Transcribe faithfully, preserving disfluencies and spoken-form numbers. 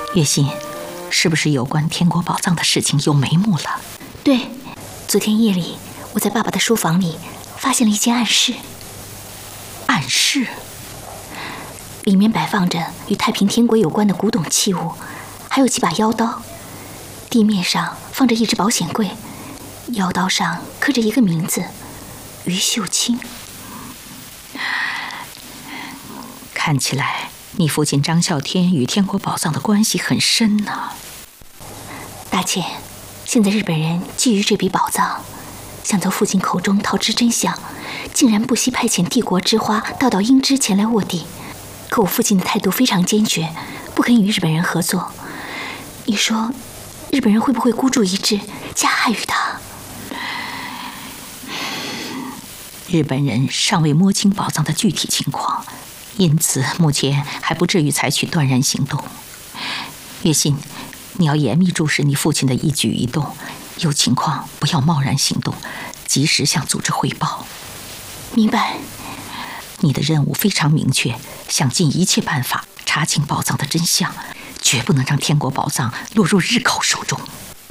月心，是不是有关天国宝藏的事情有眉目了？ 对，昨天夜里我在爸爸的书房里发现了一间暗室。 暗室？ 里面摆放着与太平天国有关的古董器物，还有几把妖刀。地面上放着一只保险柜，妖刀上刻着一个名字：于秀清。 看起来你父亲张啸天与天国宝藏的关系很深呢。 大姐，现在日本人觊觎这笔宝藏，想从父亲口中讨知真相，竟然不惜派遣帝国之花大岛英之前来卧底。可我父亲的态度非常坚决，不肯与日本人合作。你说，日本人会不会孤注一掷，加害于他？ 日本人尚未摸清宝藏的具体情况，因此目前还不至于采取断然行动。月心，你要严密注视你父亲的一举一动，有情况不要贸然行动，及时向组织汇报。 明白。 你的任务非常明确，想尽一切办法查清宝藏的真相，绝不能让天国宝藏落入日寇手中。